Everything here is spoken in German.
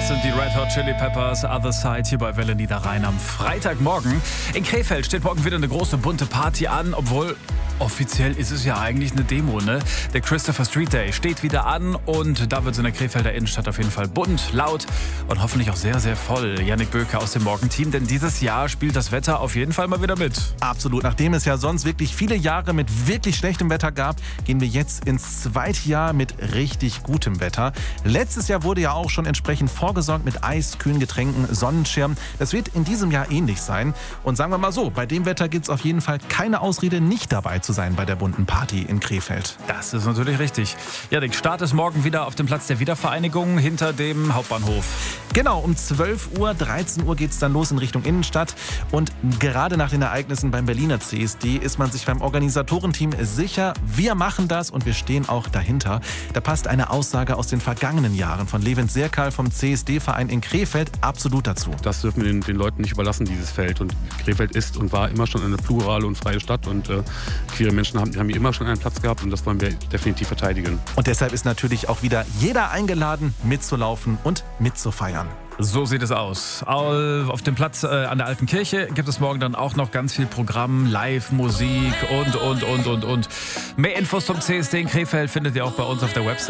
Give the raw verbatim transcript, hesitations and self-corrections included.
Das sind die Red Hot Chili Peppers, Other Side, hier bei Welle Niederrhein am Freitagmorgen. In Krefeld steht morgen wieder eine große bunte Party an, obwohl offiziell ist es ja eigentlich eine Demo, ne? Der Christopher Street Day steht wieder an und da wird es in der Krefelder Innenstadt auf jeden Fall bunt, laut und hoffentlich auch sehr, sehr voll. Yannick Böker aus dem Morgenteam, denn dieses Jahr spielt das Wetter auf jeden Fall mal wieder mit. Absolut. Nachdem es ja sonst wirklich viele Jahre mit wirklich schlechtem Wetter gab, gehen wir jetzt ins zweite Jahr mit richtig gutem Wetter. Letztes Jahr wurde ja auch schon entsprechend vorgesorgt mit Eis, kühlen Getränken, Sonnenschirm. Das wird in diesem Jahr ähnlich sein. Und sagen wir mal so, bei dem Wetter gibt es auf jeden Fall keine Ausrede, nicht dabei zu sein bei der bunten Party in Krefeld. Das ist natürlich richtig. Ja, der Start ist morgen wieder auf dem Platz der Wiedervereinigung hinter dem Hauptbahnhof. Genau, um zwölf Uhr, dreizehn Uhr geht es dann los in Richtung Innenstadt. Und gerade nach den Ereignissen beim Berliner C S D ist man sich beim Organisatorenteam sicher, wir machen das und wir stehen auch dahinter. Da passt eine Aussage aus den vergangenen Jahren von Levent Serkal vom C S D-Verein in Krefeld absolut dazu. Das dürfen wir den, den Leuten nicht überlassen, dieses Feld. Und Krefeld ist und war immer schon eine plurale und freie Stadt. Und äh, queere Menschen haben, haben hier immer schon einen Platz gehabt und das wollen wir definitiv verteidigen. Und deshalb ist natürlich auch wieder jeder eingeladen, mitzulaufen und mitzufeiern. So sieht es aus. Auf dem Platz äh, an der Alten Kirche gibt es morgen dann auch noch ganz viel Programm, Live-Musik und, und, und, und, und. Mehr Infos zum C S D in Krefeld findet ihr auch bei uns auf der Website.